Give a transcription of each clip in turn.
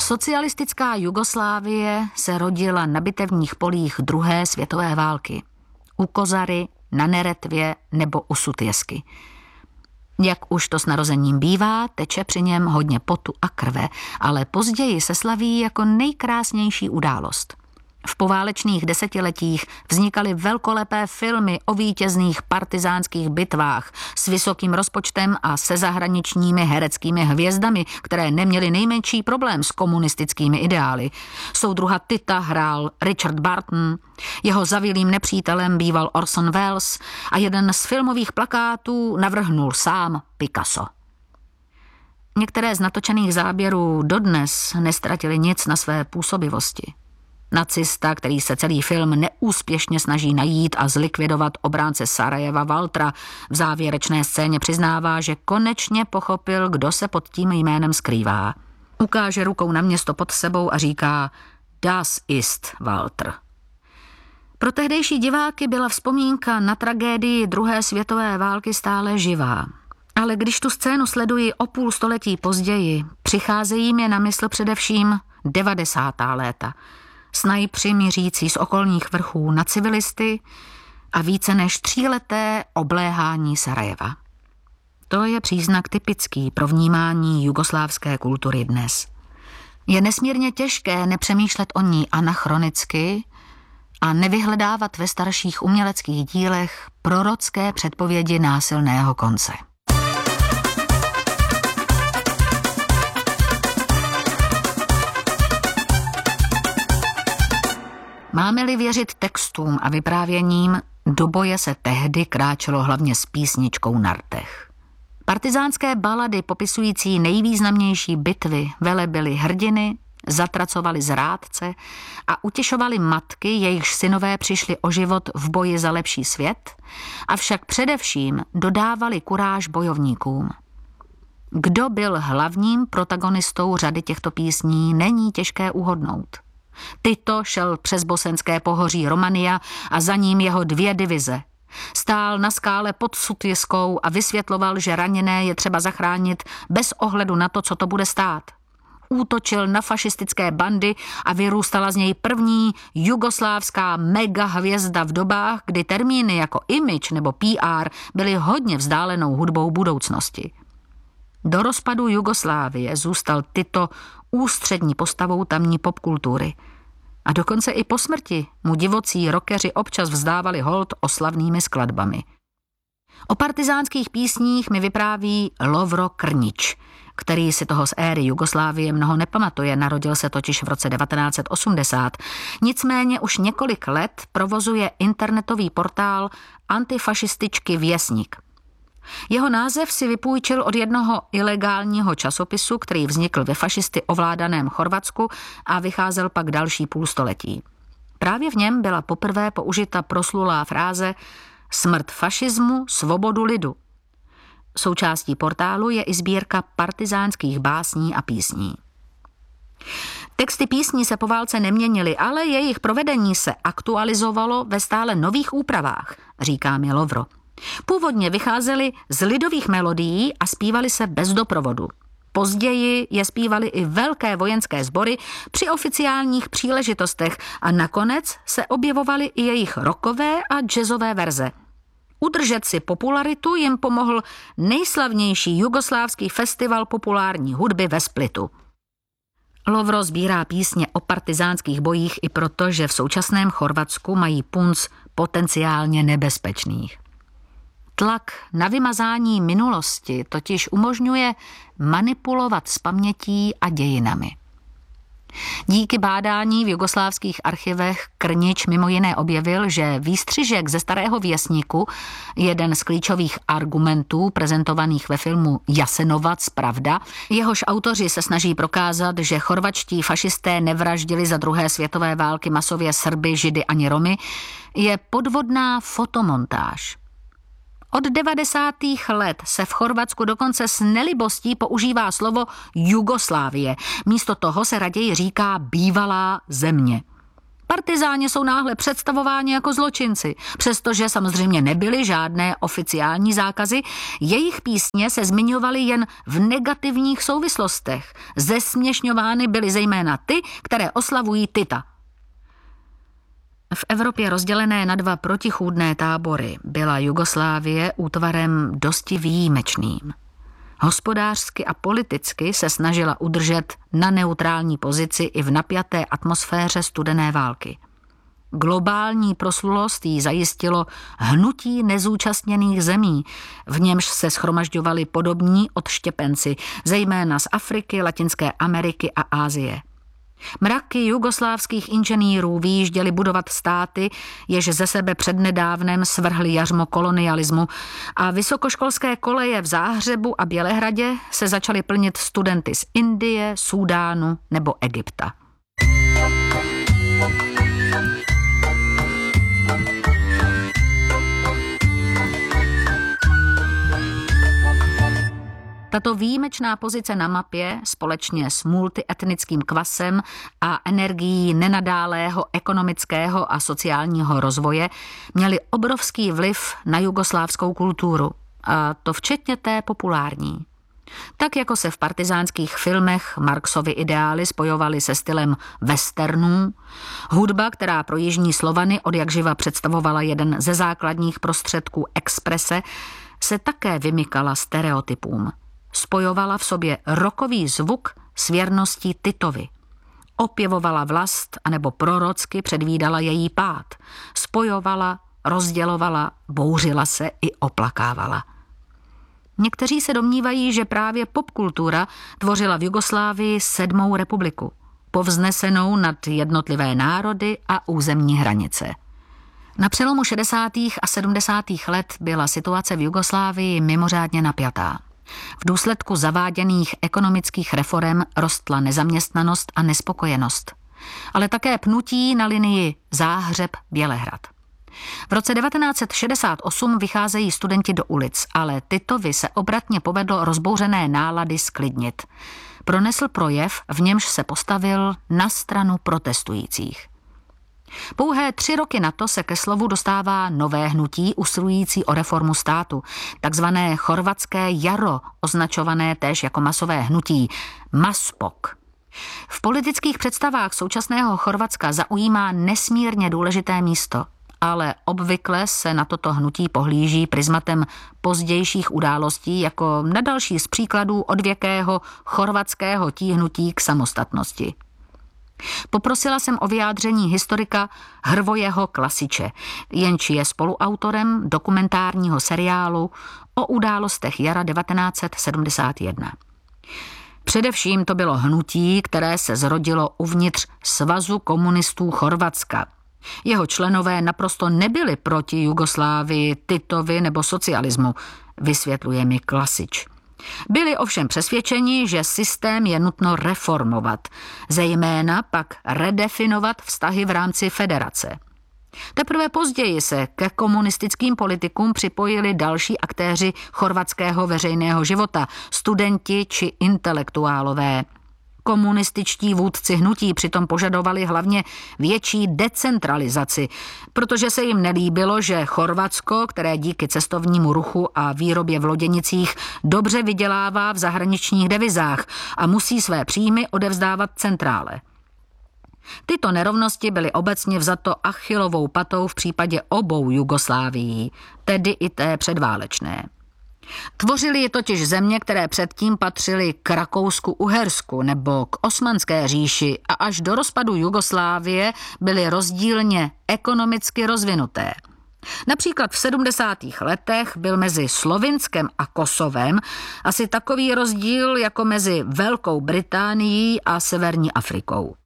Socialistická Jugoslávie se rodila na bitevních polích druhé světové války. U Kozary, na Neretvě nebo u Sutjesky. Jak už to s narozením bývá, teče při něm hodně potu a krve, ale později se slaví jako nejkrásnější událost. V poválečných desetiletích vznikaly velkolepé filmy o vítězných partizánských bitvách s vysokým rozpočtem a se zahraničními hereckými hvězdami, které neměly nejmenší problém s komunistickými ideály. Soudruha Tita hrál Richard Burton, jeho zavilým nepřítelem býval Orson Welles a jeden z filmových plakátů navrhnul sám Picasso. Některé z natočených záběrů dodnes neztratily nic na své působivosti. Nacista, který se celý film neúspěšně snaží najít a zlikvidovat obránce Sarajeva Waltera, v závěrečné scéně přiznává, že konečně pochopil, kdo se pod tím jménem skrývá. Ukáže rukou na město pod sebou a říká Das ist Walter. Pro tehdejší diváky byla vzpomínka na tragédii druhé světové války stále živá. Ale když tu scénu sleduji o půl století později, přicházejí mi na mysl především 90. léta. Snajpři mířící z okolních vrchů na civilisty a více než 3leté obléhání Sarajeva. To je příznak typický pro vnímání jugoslávské kultury dnes. Je nesmírně těžké nepřemýšlet o ní anachronicky a nevyhledávat ve starších uměleckých dílech prorocké předpovědi násilného konce. Máme-li věřit textům a vyprávěním, do boje se tehdy kráčelo hlavně s písničkou na rtech. Partizánské balady popisující nejvýznamnější bitvy velebily hrdiny, zatracovali zrádce a utěšovali matky, jejichž synové přišli o život v boji za lepší svět, avšak především dodávali kuráž bojovníkům. Kdo byl hlavním protagonistou řady těchto písní, není těžké uhodnout. Tito šel přes bosenské pohoří Romania a za ním jeho 2 divize. Stál na skále pod Sutjeskou a vysvětloval, že raněné je třeba zachránit bez ohledu na to, co to bude stát. Útočil na fašistické bandy a vyrůstala z něj první jugoslávská mega hvězda v dobách, kdy termíny jako image nebo PR byly hodně vzdálenou hudbou budoucnosti. Do rozpadu Jugoslávie zůstal Tito ústřední postavou tamní popkultury. A dokonce i po smrti mu divocí rockeři občas vzdávali hold oslavnými skladbami. O partizánských písních mi vypráví Lovro Krnič, který si toho z éry Jugoslávie mnoho nepamatuje, narodil se totiž v roce 1980. Nicméně už několik let provozuje internetový portál antifašističky Věsnik. Jeho název si vypůjčil od jednoho ilegálního časopisu, který vznikl ve fašisty ovládaném Chorvatsku a vycházel pak další půlstoletí. Právě v něm byla poprvé použita proslulá fráze Smrt fašismu, svobodu lidu. Součástí portálu je i sbírka partizánských básní a písní. Texty písní se po válce neměnily, ale jejich provedení se aktualizovalo ve stále nových úpravách, říká mi Lovro. Původně vycházely z lidových melodií a zpívaly se bez doprovodu. Později je zpívaly i velké vojenské sbory při oficiálních příležitostech a nakonec se objevovaly i jejich rockové a jazzové verze. Udržet si popularitu jim pomohl nejslavnější jugoslávský festival populární hudby ve Splitu. Lovro sbírá písně o partizánských bojích i proto, že v současném Chorvatsku mají punc potenciálně nebezpečných. Tlak na vymazání minulosti totiž umožňuje manipulovat s pamětí a dějinami. Díky bádání v jugoslávských archivech Krnič mimo jiné objevil, že výstřižek ze Starého věstníku, jeden z klíčových argumentů prezentovaných ve filmu Jasenovac, Pravda, jehož autoři se snaží prokázat, že chorvačtí fašisté nevraždili za druhé světové války masově Srby, Židy ani Romy, je podvodná fotomontáž. Od 90. let se v Chorvatsku dokonce s nelibostí používá slovo Jugoslávie. Místo toho se raději říká bývalá země. Partizáni jsou náhle představováni jako zločinci. Přestože samozřejmě nebyly žádné oficiální zákazy, jejich písně se zmiňovaly jen v negativních souvislostech. Zesměšňovány byly zejména ty, které oslavují Tita. V Evropě rozdělené na dva protichůdné tábory byla Jugoslávie útvarem dosti výjimečným. Hospodářsky a politicky se snažila udržet na neutrální pozici i v napjaté atmosféře studené války. Globální proslulost jí zajistilo hnutí nezúčastněných zemí, v němž se shromažďovali podobní odštěpenci, zejména z Afriky, Latinské Ameriky a Asie. Mraky jugoslávských inženýrů vyjížděli budovat státy, jež ze sebe přednedávnem svrhli jařmo kolonialismu, a vysokoškolské koleje v Záhřebu a Bělehradě se začaly plnit studenty z Indie, Súdánu nebo Egypta. Tato výjimečná pozice na mapě společně s multietnickým kvasem a energií nenadálého ekonomického a sociálního rozvoje měly obrovský vliv na jugoslávskou kulturu, a to včetně té populární. Tak jako se v partizánských filmech Marxovy ideály spojovaly se stylem westernů, hudba, která pro jižní Slovany odjakživa představovala jeden ze základních prostředků exprese, se také vymykala stereotypům. Spojovala v sobě rockový zvuk s věrností Titovi. Opěvovala vlast anebo prorocky předvídala její pád. Spojovala, rozdělovala, bouřila se i oplakávala. Někteří se domnívají, že právě popkultura tvořila v Jugoslávii 7. republiku, povznesenou nad jednotlivé národy a územní hranice. Na přelomu 60. a 70. let byla situace v Jugoslávii mimořádně napjatá. V důsledku zaváděných ekonomických reforem rostla nezaměstnanost a nespokojenost, ale také pnutí na linii Záhřeb-Bělehrad. V roce 1968 vycházejí studenti do ulic, ale Titovi se obratně povedlo rozbouřené nálady sklidnit. Pronesl projev, v němž se postavil na stranu protestujících. Pouhé 3 roky na to se ke slovu dostává nové hnutí usilující o reformu státu, takzvané chorvatské jaro, označované též jako masové hnutí, Maspok. V politických představách současného Chorvatska zaujímá nesmírně důležité místo, ale obvykle se na toto hnutí pohlíží prismatem pozdějších událostí jako na další z příkladů odvěkého chorvatského tíhnutí k samostatnosti. Poprosila jsem o vyjádření historika Hrvojeho Klasiče, jenž je spoluautorem dokumentárního seriálu o událostech jara 1971. Především to bylo hnutí, které se zrodilo uvnitř Svazu komunistů Chorvatska. Jeho členové naprosto nebyli proti Jugoslávii, Titovi nebo socialismu, vysvětluje mi Klasič. Byli ovšem přesvědčeni, že systém je nutno reformovat, zejména pak redefinovat vztahy v rámci federace. Teprve později se ke komunistickým politikům připojili další aktéři chorvatského veřejného života, studenti či intelektuálové. Komunističtí vůdci hnutí přitom požadovali hlavně větší decentralizaci, protože se jim nelíbilo, že Chorvatsko, které díky cestovnímu ruchu a výrobě v loděnicích dobře vydělává v zahraničních devizách a musí své příjmy odevzdávat centrále. Tyto nerovnosti byly obecně vzato Achillovou patou v případě obou Jugoslávií, tedy i té předválečné. Tvořily ji totiž země, které předtím patřily k Rakousku-Uhersku nebo k Osmanské říši a až do rozpadu Jugoslávie byly rozdílně ekonomicky rozvinuté. Například v 70. letech byl mezi Slovinskem a Kosovem asi takový rozdíl jako mezi Velkou Británií a Severní Afrikou.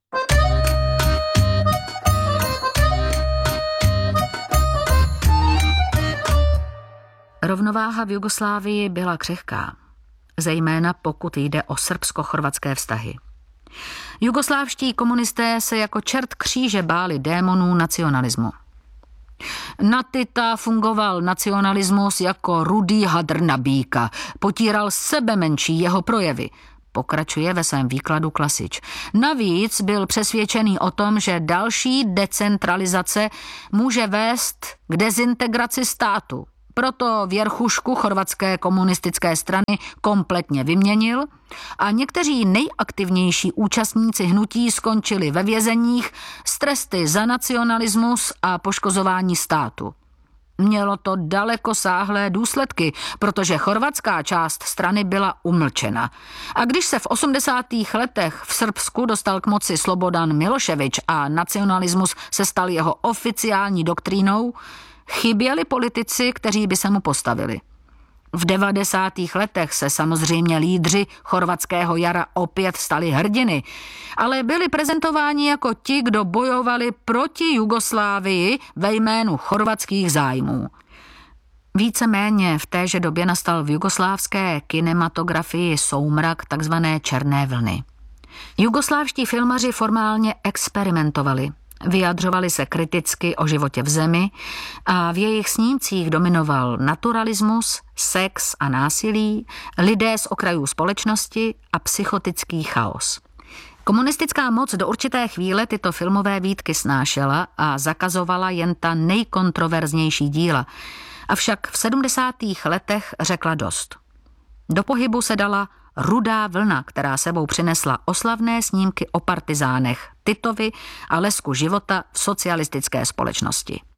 Rovnováha v Jugoslávii byla křehká, zejména pokud jde o srbsko-chorvatské vztahy. Jugoslávští komunisté se jako čert kříže báli démonů nacionalismu. Na Tita fungoval nacionalismus jako rudý hadr na býka, potíral sebemenší jeho projevy. pokračuje ve svém výkladu Klasič. Navíc byl přesvědčený o tom, že další decentralizace může vést k dezintegraci státu. Proto věrchušku chorvatské komunistické strany kompletně vyměnil a někteří nejaktivnější účastníci hnutí skončili ve vězeních s tresty za nacionalismus a poškozování státu. Mělo to dalekosáhlé důsledky, protože chorvatská část strany byla umlčena. A když se v 80. letech v Srbsku dostal k moci Slobodan Miloševič a nacionalismus se stal jeho oficiální doktrínou, chyběli politici, kteří by se mu postavili. V 90. letech se samozřejmě lídři chorvatského jara opět stali hrdiny, ale byli prezentováni jako ti, kdo bojovali proti Jugoslávii ve jménu chorvatských zájmů. Víceméně v téže době nastal v jugoslávské kinematografii soumrak takzvané černé vlny. Jugoslávští filmaři formálně experimentovali. Vyjadřovali se kriticky o životě v zemi a v jejich snímcích dominoval naturalismus, sex a násilí, lidé z okrajů společnosti a psychotický chaos. Komunistická moc do určité chvíle tyto filmové výtky snášela a zakazovala jen ta nejkontroverznější díla, avšak v 70. letech řekla dost. Do pohybu se dala Rudá vlna, která sebou přinesla oslavné snímky o partizánech, Titovi a lesku života v socialistické společnosti.